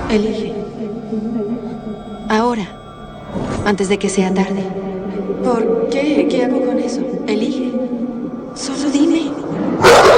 Elige. Ahora, antes de que sea tarde. ¿Por qué? ¿Qué hago con eso?